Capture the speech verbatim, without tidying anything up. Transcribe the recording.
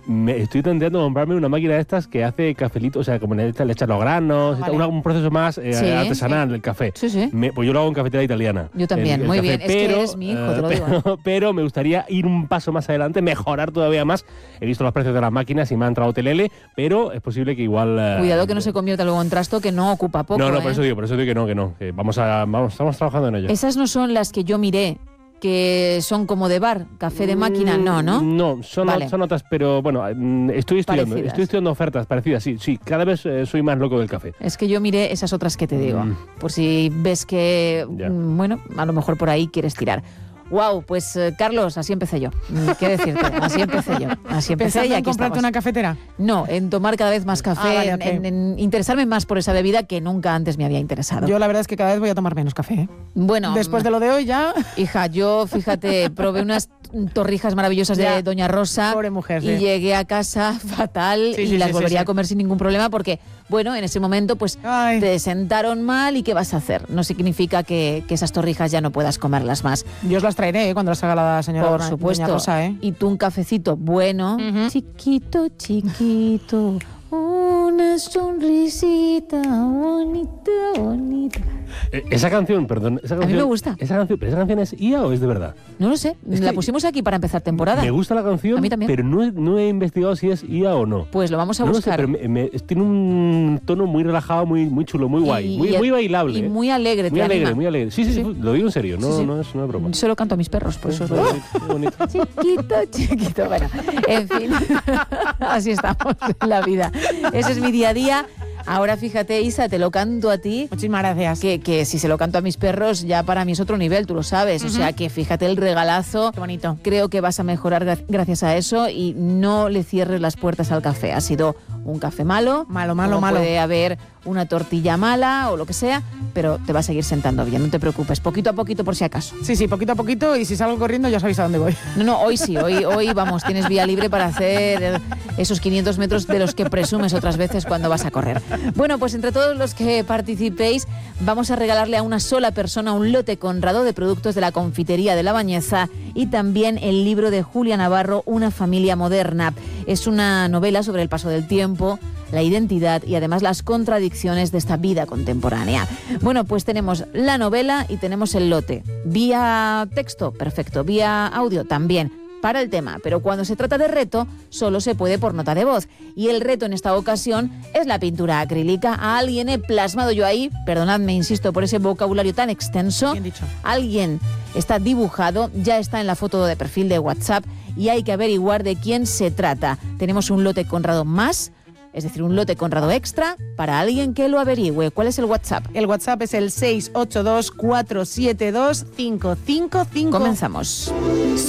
me estoy intentando comprarme una máquina de estas que hace cafelito, o sea, como le echan los granos, Vale. una, un proceso más eh, Sí, artesanal sí. del café. Sí, sí. Me, pues yo lo hago en cafetera italiana. Yo también, el- el muy café, bien. Es que eres mi hijo, te lo digo. pero, pero me gustaría ir un paso más adelante, mejorar todavía más. He visto los precios de las máquinas y me ha entrado telele, pero es posible que igual... eh, Cuidado que no se convierta luego en trasto, que no ocupa poco. No, no, ¿eh? por eso digo, por eso digo que no, que no. Que vamos a, vamos, estamos trabajando en ello. Esas no son las que yo miré, que son como de bar, café de máquina, no, ¿no? No, son, Vale. son otras, pero bueno, mm, estoy estudiando, Parecidas. estoy estudiando ofertas parecidas, sí, sí, cada vez eh, soy más loco del café. Es que yo miré esas otras que te digo, Mm. por si ves que, Ya. mm, bueno, a lo mejor por ahí quieres tirar. Wow, pues eh, Carlos, así empecé yo. Mm, ¿Qué decirte? Así empecé yo. Así empecé ¿Pensando y en aquí comprarte estamos. una cafetera? No, en tomar cada vez más café, Ah, vale, en, ok. en- en interesarme más por esa bebida que nunca antes me había interesado. Yo la verdad es que cada vez voy a tomar menos café. ¿eh? bueno, Después de lo de hoy ya... hija, yo, fíjate, probé unas torrijas maravillosas Ya. de Doña Rosa Pobre mujer, y sí. llegué a casa fatal Sí, y sí, las sí, volvería sí, a sí. comer sin ningún problema porque, bueno, en ese momento pues Ay. te sentaron mal y ¿qué vas a hacer? No significa que, que esas torrijas ya no puedas comerlas más. Yo os las traeré ¿eh? cuando las haga la señora Por Doña supuesto. Rosa, ¿eh? Y tú un cafecito bueno, Ujú. chiquito, chiquito, una sonrisita bonita, bonita. Eh, esa canción, perdón, esa mí canción, me gusta. Esa canción, ¿pero esa canción es I A o es de verdad? No lo sé, Es la que pusimos aquí para empezar temporada. Me gusta la canción, A mí también. pero no he, no he investigado si es I A o no. Pues lo vamos a no lo sé, buscar. pero me- me- tiene un tono muy relajado, muy, muy chulo, muy guay, Y- muy, y- muy bailable. Y ¿eh? muy alegre, Muy te alegre, anima. muy alegre. Sí, sí, sí, Sí. lo digo en serio, no, Sí, sí. no es una broma. Se lo canto a mis perros, por eso os lo digo. Qué bonito. Chiquito, chiquito. Bueno, en fin, así estamos en la vida. Ese es mi día a día. Ahora fíjate, Isa, te lo canto a ti. Muchísimas gracias. Que, que si se lo canto a mis perros, ya para mí es otro nivel, tú lo sabes. O sea que fíjate el regalazo. Qué bonito. Creo que vas a mejorar gra- gracias a eso y no le cierres las puertas al café. Ha sido un café malo. Malo, malo, como malo. Puede haber una tortilla mala o lo que sea, pero te va a seguir sentando bien, no te preocupes. Poquito a poquito por si acaso. Sí, sí, poquito a poquito y si salgo corriendo ya sabéis a dónde voy. No, no, hoy sí, hoy, hoy vamos, tienes vía libre para hacer esos quinientos metros de los que presumes otras veces cuando vas a correr. Bueno, pues entre todos los que participéis, vamos a regalarle a una sola persona un lote Conrado de productos de la confitería de La Bañeza y también el libro de Julia Navarro, Una familia moderna. Es una novela sobre el paso del tiempo, la identidad y además las contradicciones de esta vida contemporánea. Bueno, pues tenemos la novela y tenemos el lote. Vía texto, perfecto. Vía audio, también. Para el tema, pero cuando se trata de reto, solo se puede por nota de voz. Y el reto en esta ocasión es la pintura acrílica. A alguien he plasmado yo ahí, perdonadme, insisto, por ese vocabulario tan extenso. Bien dicho. Alguien está dibujado, ya está en la foto de perfil de WhatsApp y hay que averiguar de quién se trata. Tenemos un lote Conrado más, es decir, un lote Conrado extra para alguien que lo averigüe. ¿Cuál es el WhatsApp? El WhatsApp es el seis ocho dos, cuatro siete dos, cinco cinco cinco. Comenzamos.